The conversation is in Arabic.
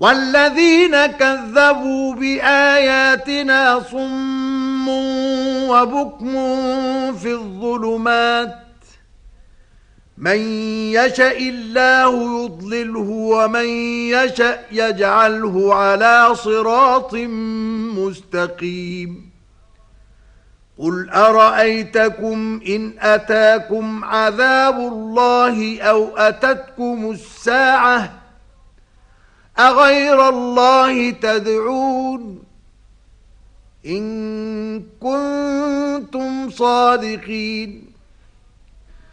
والذين كذبوا بآياتنا صم وبكم في الظلمات من يشاء الله يضلله ومن يشاء يجعله على صراط مستقيم قل أرأيتكم إن أتاكم عذاب الله أو أتتكم الساعة أغير الله تدعون إن كنتم صادقين